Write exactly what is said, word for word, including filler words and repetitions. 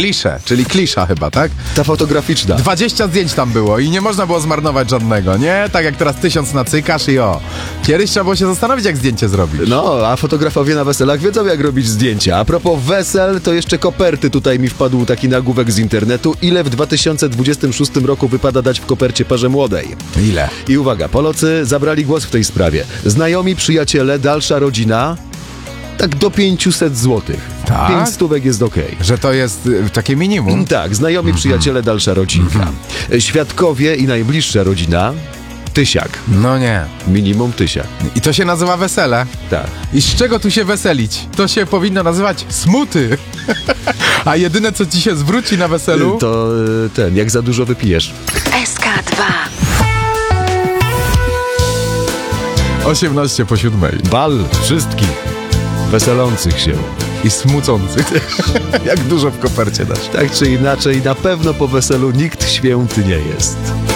klisze, czyli klisza chyba, tak? Ta fotograficzna. dwadzieścia zdjęć tam było i nie można było zmarnować żadnego, nie? Tak jak teraz tysiąc nacykasz i o. Kiedyś trzeba było się zastanowić, jak zdjęcie zrobić. No, a fotografowie na weselach wiedzą, jak robić zdjęcia. A propos wesel, to jeszcze koperty. Tutaj mi wpadł taki nagłówek z internetu. Ile w dwa tysiące dwudziestym szóstym roku wypada dać w kopercie parze młodej? Ile? I uwaga, Polacy zabrali głos w tej sprawie. Znajomi, przyjaciele, dalsza rodzina... Tak do pięćset złotych. Tak? Pięć stówek jest okej. Że to jest y, takie minimum? Tak, znajomi, przyjaciele, dalsza rodzinka. Świadkowie i najbliższa rodzina... Tysiak. No nie. Minimum tysiak. I to się nazywa wesele. Tak. I z czego tu się weselić? To się powinno nazywać smuty. A jedyne, co ci się zwróci na weselu... To y, ten, jak za dużo wypijesz. S K dwa. osiemnaście po siódmej. Bal wszystkich weselących się. I smucących. Jak dużo w kopercie dasz. Tak czy inaczej, na pewno po weselu nikt święty nie jest.